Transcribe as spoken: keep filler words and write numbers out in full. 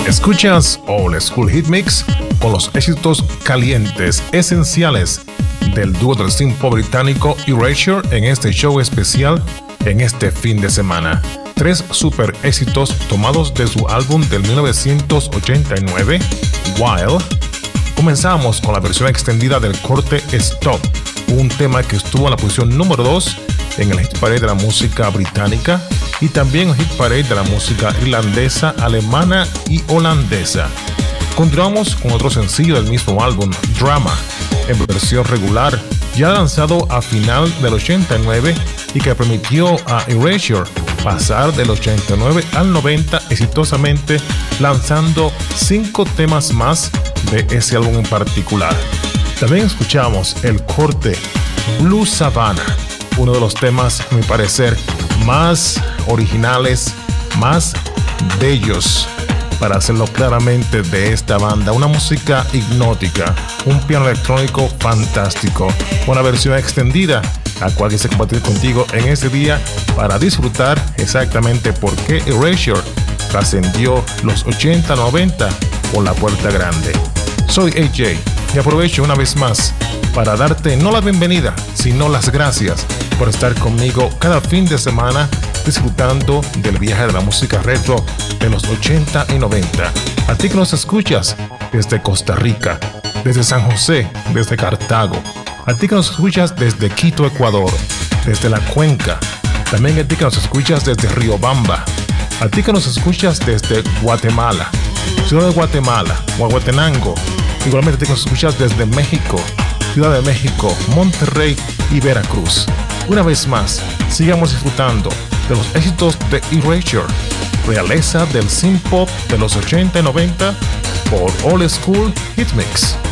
Escuchas Old School Hit Mix con los éxitos calientes esenciales del dúo del synth pop británico Erasure en este show especial en este fin de semana. Tres super éxitos tomados de su álbum del mil novecientos ochenta y nueve, Wild. Comenzamos con la versión extendida del corte Stop, un tema que estuvo en la posición número dos en el hit parade de la música británica y también el hit parade de la música irlandesa, alemana y holandesa. Continuamos con otro sencillo del mismo álbum, Drama, en versión regular, ya lanzado a final del ochenta y nueve y que permitió a Erasure pasar del ochenta y nueve al noventa exitosamente, lanzando cinco temas más de ese álbum en particular. También escuchamos el corte Blue Savannah, uno de los temas, a mi parecer, más originales, más bellos, para hacerlo claramente, de esta banda. Una música hipnótica, un piano electrónico fantástico, una versión extendida, la cual quise compartir contigo en este día para disfrutar exactamente por qué Erasure trascendió los ochenta noventa por la puerta grande. Soy A J y aprovecho una vez más para darte no la bienvenida, sino las gracias por estar conmigo cada fin de semana disfrutando del viaje de la música retro de los ochenta y noventa. A ti que nos escuchas desde Costa Rica, desde San José, desde Cartago, a ti que nos escuchas desde Quito, Ecuador, desde La Cuenca, también a ti que nos escuchas desde Riobamba, a ti que nos escuchas desde Guatemala, Ciudad de Guatemala, Huehuetenango, igualmente a ti que nos escuchas desde México, Ciudad de México, Monterrey y Veracruz. Una vez más, sigamos disfrutando de los éxitos de Erasure, realeza del synth pop de los ochenta y noventa por Old School Hit Mix.